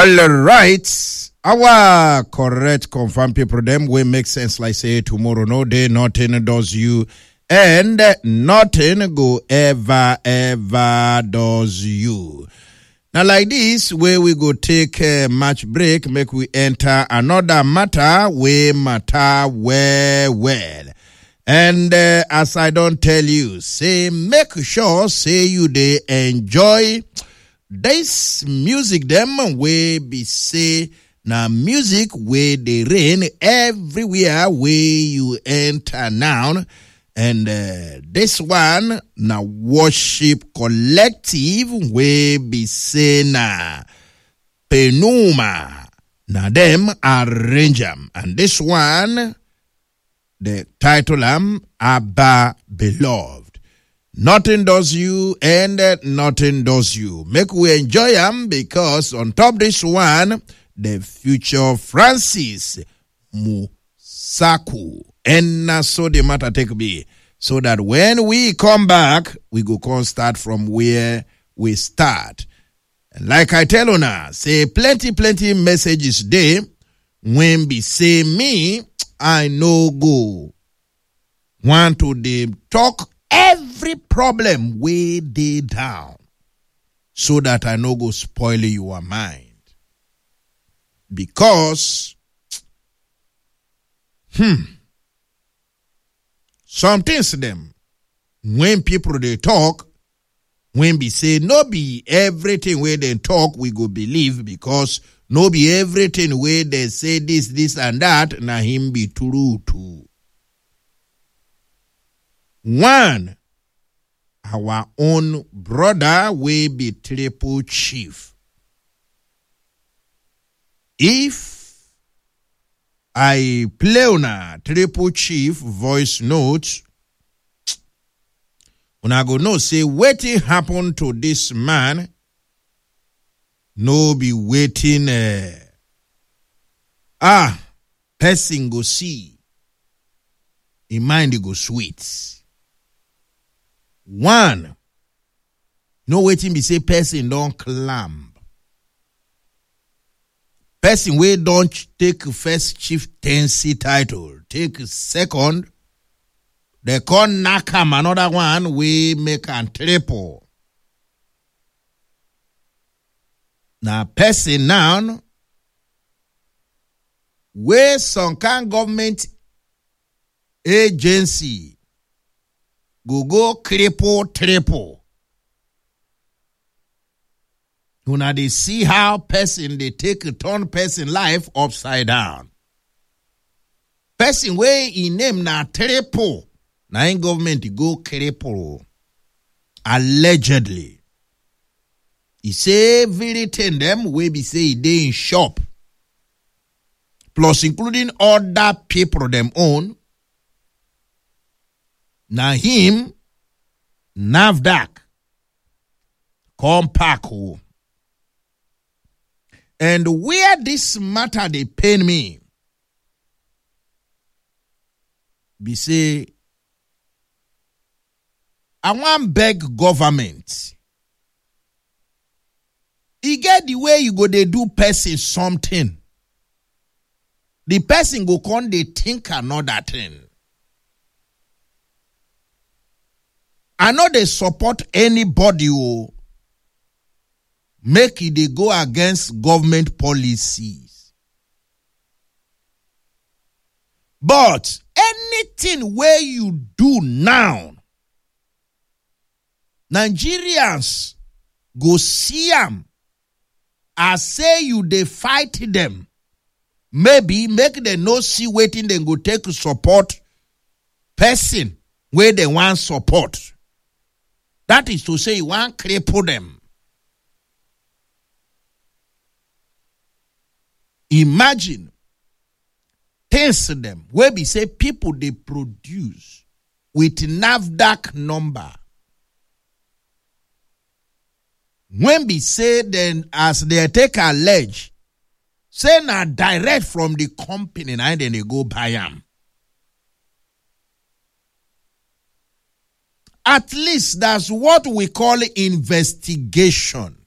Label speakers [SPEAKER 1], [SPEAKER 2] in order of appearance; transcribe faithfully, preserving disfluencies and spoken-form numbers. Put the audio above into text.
[SPEAKER 1] All right. Our correct confirmed people, them will make sense like say tomorrow, no day, nothing does you, and nothing go ever, ever does you. Now like this, where we go take a match break, make we enter another matter, we matter well, well. And uh, as I don't tell you, say make sure, say you they enjoy this music, them we be say, now music where they rain everywhere where you enter now. And uh, this one, now worship collective where be say na Penuma. Now them arrange them. And this one, the title am Abba Beloved. Nothing does you and nothing does you. Make we enjoy them because on top this one, the future Francis Musaku. And so the matter take be. So that when we come back, we go come start from where we start. And like I tell you now, say plenty, plenty messages there. When be say me, I no go. Want to they talk every problem way they down. So that I no go spoil your mind. Because, hmm, some things them, when people they talk, when we say no be everything where they talk, we go believe because no be everything where they say this, this and that, na him be true too. One, our own brother will be triple chief. If I play on a triple chief voice notes, when I go no say waiting happen to this man, no be waiting. Uh, ah, person go see, in mind go sweet. One, no waiting be say person don't climb. Person we don't take first chieftaincy title, take second, they call Nakam, another one, we make an triple. Now, person now, where some kind government agency go go cripple triple. Una they see how person they take a turn person life upside down. Person way in name na triple. Na in government go cripple. Allegedly. He say everything them we be say they in shop. Plus including other people them own. Na him Navdak come pack who. And where this matter they pain me, be say, I want beg government. He get the way you go they do person something. The person go come they think another thing. I know they support anybody who make it they go against government policies. But anything where you do now, Nigerians go see them as say you they fight them. Maybe make them no see waiting then go take support person where they want support. That is to say you want cripple them. Imagine things them where we say people they produce with Navdak number. When we say then as they take allege, say na direct from the company and then they go buy them. At least that's what we call investigation.